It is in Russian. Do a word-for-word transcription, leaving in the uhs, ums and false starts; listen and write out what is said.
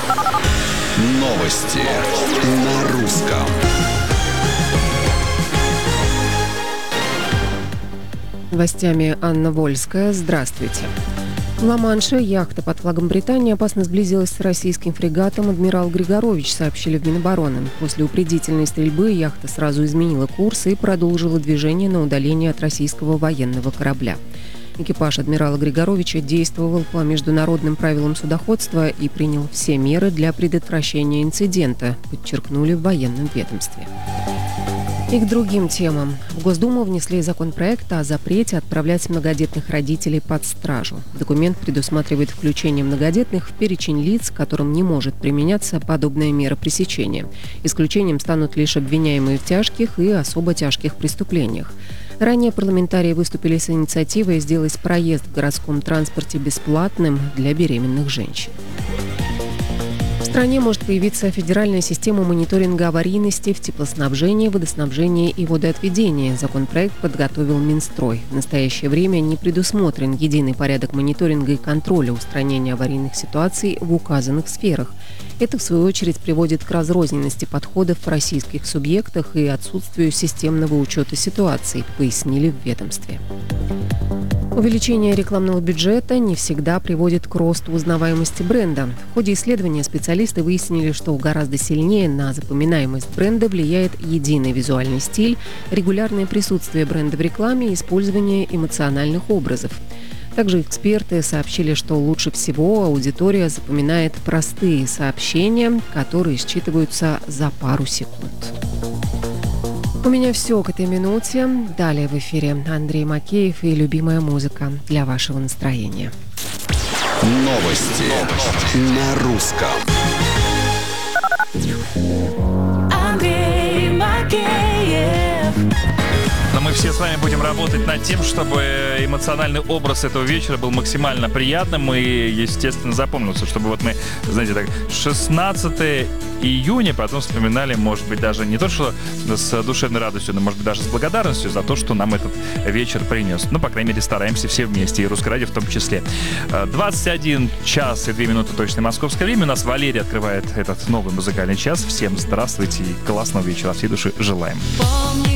Новости на русском. Новостями Анна Вольская. Здравствуйте. В Ла-Манше яхта под флагом Британии опасно сблизилась с российским фрегатом «Адмирал Григорович», сообщили в Минобороны. После упредительной стрельбы яхта сразу изменила курс и продолжила движение на удаление от российского военного корабля. Экипаж «Адмирала Григоровича» действовал по международным правилам судоходства и принял все меры для предотвращения инцидента, подчеркнули в военном ведомстве. И к другим темам. В Госдуму внесли законопроект о запрете отправлять многодетных родителей под стражу. Документ предусматривает включение многодетных в перечень лиц, которым не может применяться подобная мера пресечения. Исключением станут лишь обвиняемые в тяжких и особо тяжких преступлениях. Ранее парламентарии выступили с инициативой сделать проезд в городском транспорте бесплатным для беременных женщин. В стране может появиться федеральная система мониторинга аварийности в теплоснабжении, водоснабжении и водоотведении. Законопроект подготовил Минстрой. В настоящее время не предусмотрен единый порядок мониторинга и контроля устранения аварийных ситуаций в указанных сферах. Это, в свою очередь, приводит к разрозненности подходов в российских субъектах и отсутствию системного учета ситуаций, пояснили в ведомстве. Увеличение рекламного бюджета не всегда приводит к росту узнаваемости бренда. В ходе исследования специалисты выяснили, что гораздо сильнее на запоминаемость бренда влияет единый визуальный стиль, регулярное присутствие бренда в рекламе и использование эмоциональных образов. Также эксперты сообщили, что лучше всего аудитория запоминает простые сообщения, которые считываются за пару секунд. У меня все к этой минуте. Далее в эфире Андрей Макеев и любимая музыка для вашего настроения. Новости, Новости. на русском. Андрей Макеев. Но мы все с вами будем работать над тем, чтобы эмоциональный образ этого вечера был максимально приятным и, естественно, запомнился. Чтобы вот мы, знаете, так, шестнадцатого июня потом вспоминали, может быть, даже не то, что с душевной радостью, но, может быть, даже с благодарностью за то, что нам этот вечер принес. Ну, по крайней мере, стараемся все вместе, и Русское радио в том числе. двадцать один час и две минуты точное московское время. У нас Валерий открывает этот новый музыкальный час. Всем здравствуйте и классного вечера. От всей души желаем.